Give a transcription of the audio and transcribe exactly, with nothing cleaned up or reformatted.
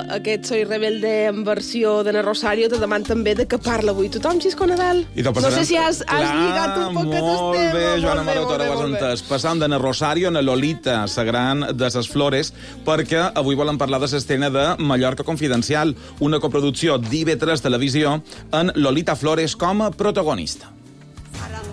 aquest Soy Rebelde en versió de na Rosario, te deman també de què parla avui tothom, Xisco Nadal. No sé si has, has Clar, lligat un poc aquest molt tema. bé, Joana Molt bé, Marotora, ho molt has bé, molt bé. entès. Passant de na Rosario a na Lolita, la gran de ses flores, perquè avui volen parlar de l'escena de Mallorca Confidencial, una coproducció d'I V tres Televisió, en Lolita Flores com a protagonista.